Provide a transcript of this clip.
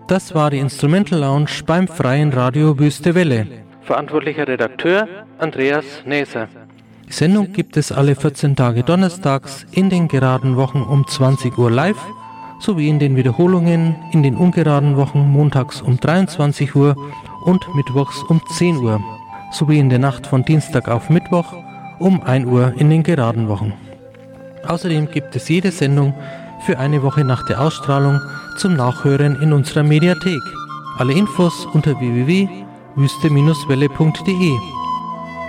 Das war die Instrumental Lounge beim Freien Radio Wüste Welle. Verantwortlicher Redakteur Andreas Näser. Die Sendung gibt es alle 14 Tage donnerstags in den geraden Wochen um 20 Uhr live, sowie in den Wiederholungen in den ungeraden Wochen montags um 23 Uhr und mittwochs um 10 Uhr, sowie in der Nacht von Dienstag auf Mittwoch um 1 Uhr in den geraden Wochen. Außerdem gibt es jede Sendung für eine Woche nach der Ausstrahlung zum Nachhören in unserer Mediathek. Alle Infos unter www.wüste-welle.de.